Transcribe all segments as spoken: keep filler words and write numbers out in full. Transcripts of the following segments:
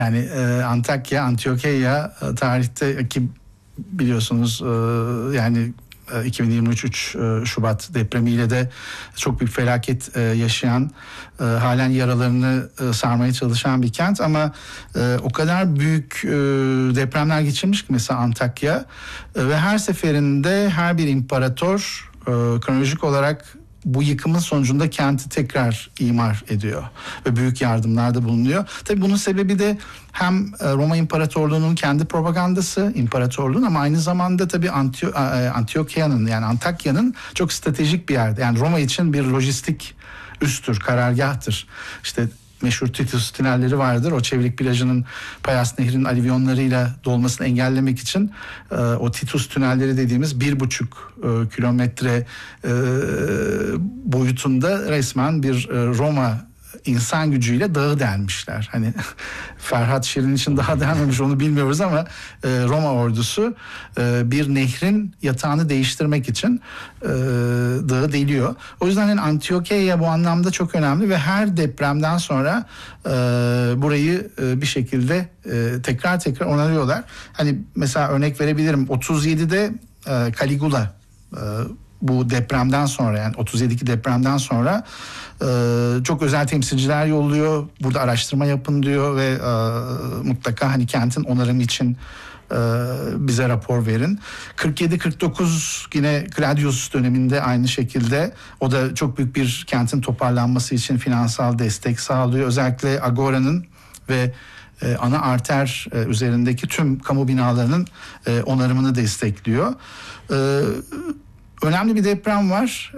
Yani e, Antakya, Antiokeia e, tarihte ki biliyorsunuz e, yani iki bin yirmi üç üç Şubat depremiyle de çok büyük felaket yaşayan, halen yaralarını sarmaya çalışan bir kent ama o kadar büyük depremler geçirmiş ki mesela Antakya ve her seferinde her bir imparator kronolojik olarak bu yıkımın sonucunda kenti tekrar imar ediyor ve büyük yardımlarda bulunuyor. Tabii bunun sebebi de hem Roma İmparatorluğu'nun kendi propagandası, imparatorluğun, ama aynı zamanda tabii Antio- Antiokya'nın yani Antakya'nın çok stratejik bir yerde. Yani Roma için bir lojistik üstür, karargahtır. İşte meşhur Titus tünelleri vardır. O Çevrik plajının Payas Nehri'nin alüvyonlarıyla dolmasını engellemek için e, o Titus tünelleri dediğimiz bir buçuk e, kilometre e, boyutunda resmen bir e, Roma insan gücüyle dağı delmişler. Hani Ferhat Şirin için daha delmemiş, onu bilmiyoruz ama e, Roma ordusu e, bir nehrin yatağını değiştirmek için e, dağı deliyor. O yüzden yani Antiokeia bu anlamda çok önemli ve her depremden sonra e, burayı e, bir şekilde e, tekrar tekrar onarıyorlar. Hani mesela örnek verebilirim, otuz yedide e, Caligula e, bu depremden sonra, yani otuz yedideki depremden sonra e, çok özel temsilciler yolluyor. Burada araştırma yapın diyor ve e, mutlaka hani kentin onarımı için e, bize rapor verin. kırk yedi kırk dokuz yine Claudius döneminde aynı şekilde, o da çok büyük bir kentin toparlanması için finansal destek sağlıyor. Özellikle Agora'nın ve e, ana arter e, üzerindeki tüm kamu binalarının e, onarımını destekliyor. E, Önemli bir deprem var.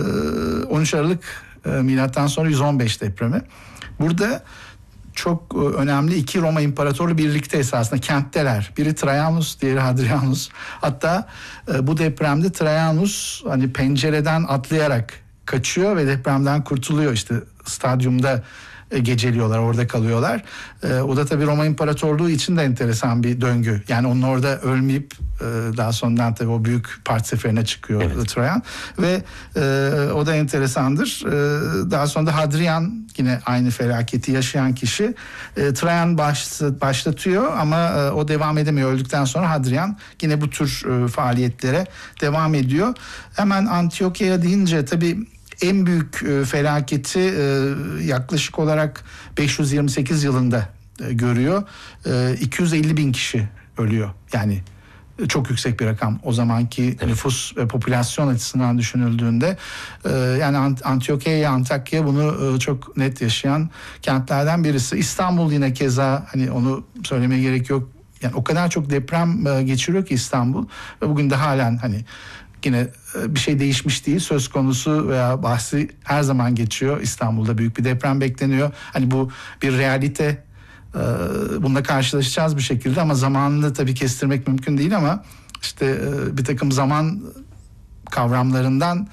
on üç Aralık milattan sonra yüz on beş depremi. Burada çok önemli iki Roma İmparatorluğu birlikte esasında kentteler. Biri Trajanus, diğeri Hadrianus. Hatta bu depremde Trajanus hani pencereden atlayarak kaçıyor ve depremden kurtuluyor. İşte stadyumda geceliyorlar, orada kalıyorlar. E, o da tabii Roma İmparatorluğu için de enteresan bir döngü. Yani onun orada ölmeyip e, daha sonradan tabii o büyük part seferine çıkıyor, evet, Trajan. Ve e, o da enteresandır. E, daha sonra da Hadrian, yine aynı felaketi yaşayan kişi. E, Trajan baş, başlatıyor ama e, o devam edemiyor. Öldükten sonra Hadrian yine bu tür e, faaliyetlere devam ediyor. Hemen Antiokeia deyince tabii en büyük e, felaketi e, yaklaşık olarak beş yüz yirmi sekiz yılında e, görüyor. E, iki yüz elli bin kişi ölüyor. Yani e, çok yüksek bir rakam o zamanki, evet, nüfus ve popülasyon açısından düşünüldüğünde. E, yani Ant- Antiokeia, Antakya bunu e, çok net yaşayan kentlerden birisi. İstanbul yine keza, hani onu söylemeye gerek yok. Yani o kadar çok deprem e, geçiriyor ki İstanbul ve bugün de halen hani yine bir şey değişmiş değil, söz konusu veya bahsi her zaman geçiyor. İstanbul'da büyük bir deprem bekleniyor. Hani bu bir realite, bununla karşılaşacağız bir şekilde ama zamanını tabii kestirmek mümkün değil, ama işte bir takım zaman kavramlarından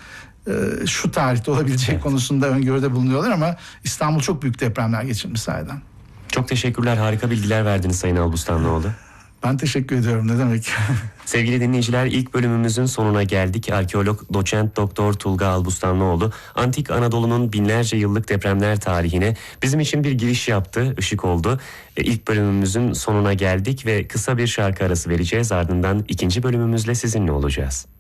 şu tarihte olabilecek, evet, konusunda öngörüde bulunuyorlar ama İstanbul çok büyük depremler geçirmiş sayeden. Çok teşekkürler, harika bilgiler verdiniz Sayın Albustanlıoğlu. Ben teşekkür ediyorum, ne demek. Sevgili dinleyiciler, ilk bölümümüzün sonuna geldik. Arkeolog doçent doktor Tulga Albustanlıoğlu antik Anadolu'nun binlerce yıllık depremler tarihine bizim için bir giriş yaptı, ışık oldu. E, ilk bölümümüzün sonuna geldik ve kısa bir şarkı arası vereceğiz. Ardından ikinci bölümümüzle sizinle olacağız.